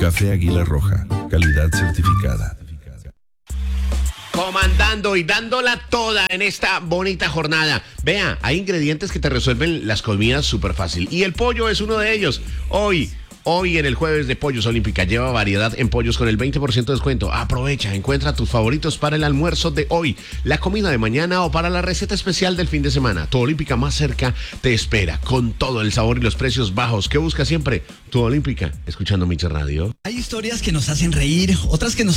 Café Águila Roja, calidad certificada. Comandando y dándola toda en esta bonita jornada. Vea, hay ingredientes que te resuelven las comidas súper fácil. Y el pollo es uno de ellos. Hoy en el jueves de Pollos Olímpica lleva variedad en pollos con el 20% de descuento. Aprovecha, encuentra tus favoritos para el almuerzo de hoy, la comida de mañana o para la receta especial del fin de semana. Tu Olímpica más cerca te espera con todo el sabor y los precios bajos que busca siempre. Tu Olímpica, escuchando Miche Radio. Hay historias que nos hacen reír, otras que nos